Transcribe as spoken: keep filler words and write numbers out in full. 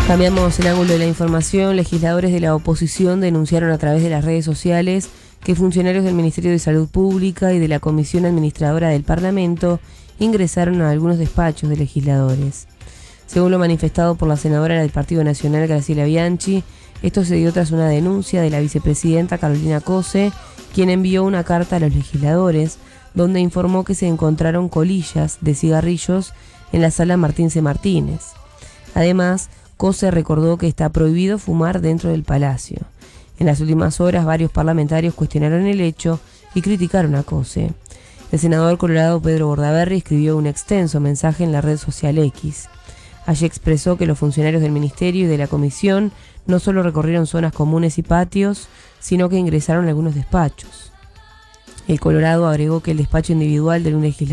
Cambiamos el ángulo de la información. Legisladores de la oposición denunciaron a través de las redes sociales que funcionarios del Ministerio de Salud Pública y de la Comisión Administradora del Parlamento ingresaron a algunos despachos de legisladores. Según lo manifestado por la senadora del Partido Nacional, Graciela Bianchi, esto se dio tras una denuncia de la vicepresidenta Carolina Cose, quien envió una carta a los legisladores donde informó que se encontraron colillas de cigarrillos en la sala Martín C. Martínez. Además, Cose recordó que está prohibido fumar dentro del Palacio. En las últimas horas, varios parlamentarios cuestionaron el hecho y criticaron a Cose. El senador colorado Pedro Bordaberry escribió un extenso mensaje en la red social X. Allí expresó que los funcionarios del Ministerio y de la Comisión no solo recorrieron zonas comunes y patios, sino que ingresaron a algunos despachos. El colorado agregó que el despacho individual de un legislador